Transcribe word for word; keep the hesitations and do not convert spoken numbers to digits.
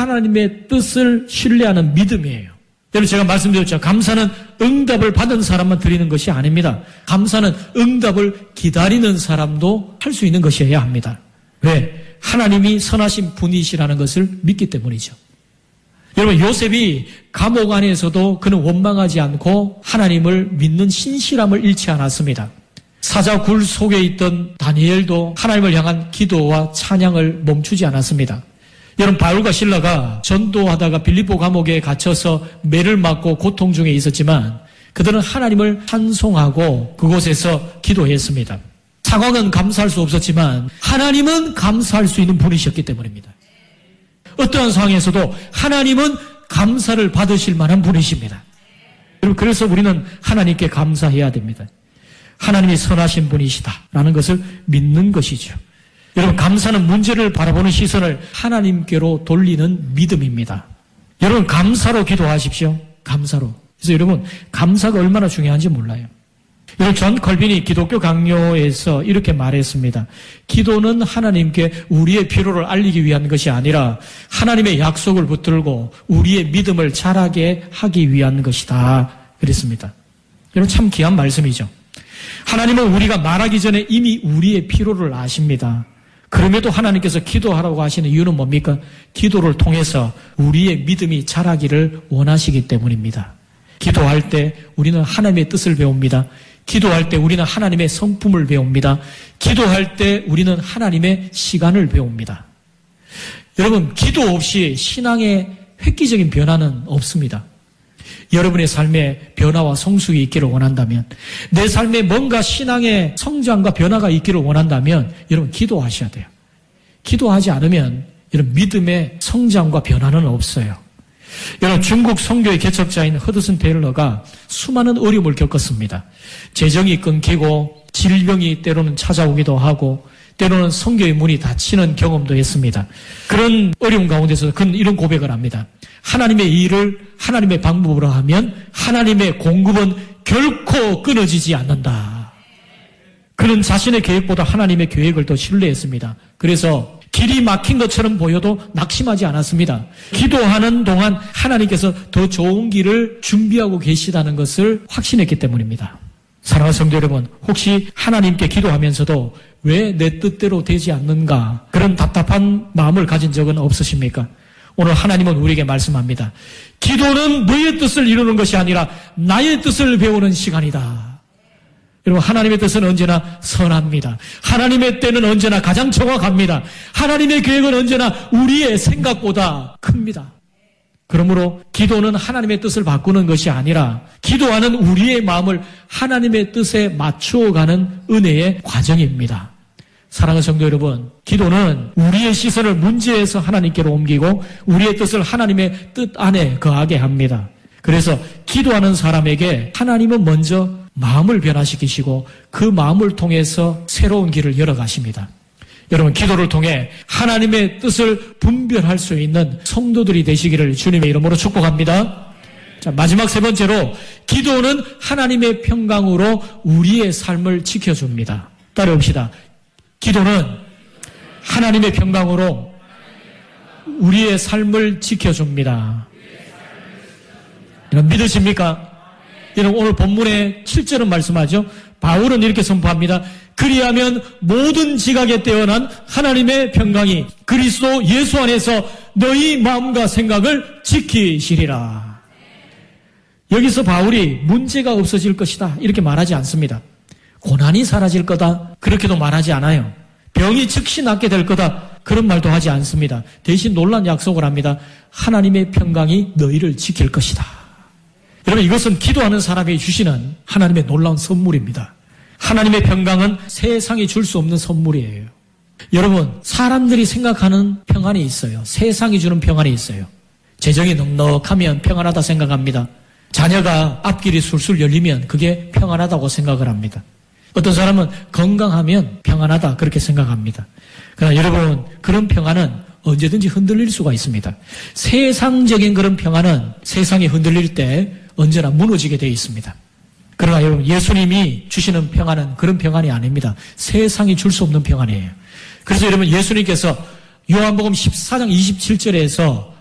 하나님의 뜻을 신뢰하는 믿음이에요. 여러분 제가 말씀드렸죠. 감사는 응답을 받은 사람만 드리는 것이 아닙니다. 감사는 응답을 기다리는 사람도 할 수 있는 것이어야 합니다. 왜? 하나님이 선하신 분이시라는 것을 믿기 때문이죠. 여러분 요셉이 감옥 안에서도 그는 원망하지 않고 하나님을 믿는 신실함을 잃지 않았습니다. 사자 굴 속에 있던 다니엘도 하나님을 향한 기도와 찬양을 멈추지 않았습니다. 여러분 바울과 실라가 전도하다가 빌립보 감옥에 갇혀서 매를 맞고 고통 중에 있었지만 그들은 하나님을 찬송하고 그곳에서 기도했습니다. 상황은 감사할 수 없었지만 하나님은 감사할 수 있는 분이셨기 때문입니다. 어떠한 상황에서도 하나님은 감사를 받으실 만한 분이십니다. 여러분 그래서 우리는 하나님께 감사해야 됩니다. 하나님이 선하신 분이시다라는 것을 믿는 것이죠. 여러분 감사는 문제를 바라보는 시선을 하나님께로 돌리는 믿음입니다. 여러분 감사로 기도하십시오. 감사로. 그래서 여러분 감사가 얼마나 중요한지 몰라요. 여러분 존 컬빈이 기독교 강요에서 이렇게 말했습니다. 기도는 하나님께 우리의 필요를 알리기 위한 것이 아니라 하나님의 약속을 붙들고 우리의 믿음을 자라게 하기 위한 것이다. 그랬습니다. 여러분 참 귀한 말씀이죠. 하나님은 우리가 말하기 전에 이미 우리의 필요를 아십니다. 그럼에도 하나님께서 기도하라고 하시는 이유는 뭡니까? 기도를 통해서 우리의 믿음이 자라기를 원하시기 때문입니다. 기도할 때 우리는 하나님의 뜻을 배웁니다. 기도할 때 우리는 하나님의 성품을 배웁니다. 기도할 때 우리는 하나님의 시간을 배웁니다. 여러분, 기도 없이 신앙의 획기적인 변화는 없습니다. 여러분의 삶에 변화와 성숙이 있기를 원한다면, 내 삶에 뭔가 신앙의 성장과 변화가 있기를 원한다면 여러분 기도하셔야 돼요. 기도하지 않으면 여러분 믿음의 성장과 변화는 없어요. 여러분 중국 선교의 개척자인 허드슨 테일러가 수많은 어려움을 겪었습니다. 재정이 끊기고 질병이 때로는 찾아오기도 하고 때로는 선교의 문이 닫히는 경험도 했습니다. 그런 어려움 가운데서 그는 이런 고백을 합니다. 하나님의 일을 하나님의 방법으로 하면 하나님의 공급은 결코 끊어지지 않는다. 그는 자신의 계획보다 하나님의 계획을 더 신뢰했습니다. 그래서 길이 막힌 것처럼 보여도 낙심하지 않았습니다. 기도하는 동안 하나님께서 더 좋은 길을 준비하고 계시다는 것을 확신했기 때문입니다. 사랑하는 성도 여러분, 혹시 하나님께 기도하면서도 왜 내 뜻대로 되지 않는가 그런 답답한 마음을 가진 적은 없으십니까? 오늘 하나님은 우리에게 말씀합니다. 기도는 너의 뜻을 이루는 것이 아니라 나의 뜻을 배우는 시간이다. 여러분 하나님의 뜻은 언제나 선합니다. 하나님의 때는 언제나 가장 정확합니다. 하나님의 계획은 언제나 우리의 생각보다 큽니다. 그러므로 기도는 하나님의 뜻을 바꾸는 것이 아니라 기도하는 우리의 마음을 하나님의 뜻에 맞추어가는 은혜의 과정입니다. 사랑하는 성도 여러분, 기도는 우리의 시선을 문제에서 하나님께로 옮기고 우리의 뜻을 하나님의 뜻 안에 거하게 합니다. 그래서 기도하는 사람에게 하나님은 먼저 마음을 변화시키시고 그 마음을 통해서 새로운 길을 열어가십니다. 여러분 기도를 통해 하나님의 뜻을 분별할 수 있는 성도들이 되시기를 주님의 이름으로 축복합니다. 자, 마지막 세 번째로 기도는 하나님의 평강으로 우리의 삶을 지켜줍니다. 따라옵시다. 기도는 하나님의 평강으로 우리의 삶을 지켜줍니다. 여러분 믿으십니까? 여러분 오늘 본문의 칠 절은 말씀하죠. 바울은 이렇게 선포합니다. 그리하면 모든 지각에 떼어난 하나님의 평강이 그리스도 예수 안에서 너희 마음과 생각을 지키시리라. 여기서 바울이 문제가 없어질 것이다 이렇게 말하지 않습니다. 고난이 사라질 거다 그렇게도 말하지 않아요. 병이 즉시 낫게 될 거다 그런 말도 하지 않습니다. 대신 놀라운 약속을 합니다. 하나님의 평강이 너희를 지킬 것이다. 여러분 이것은 기도하는 사람이 주시는 하나님의 놀라운 선물입니다. 하나님의 평강은 세상이 줄 수 없는 선물이에요. 여러분 사람들이 생각하는 평안이 있어요. 세상이 주는 평안이 있어요. 재정이 넉넉하면 평안하다 생각합니다. 자녀가 앞길이 술술 열리면 그게 평안하다고 생각을 합니다. 어떤 사람은 건강하면 평안하다 그렇게 생각합니다. 그러나 여러분 그런 평안은 언제든지 흔들릴 수가 있습니다. 세상적인 그런 평안은 세상이 흔들릴 때 언제나 무너지게 되어 있습니다. 그러나 여러분 예수님이 주시는 평안은 그런 평안이 아닙니다. 세상이 줄 수 없는 평안이에요. 그래서 여러분 예수님께서 요한복음 십사 장 이십칠 절에서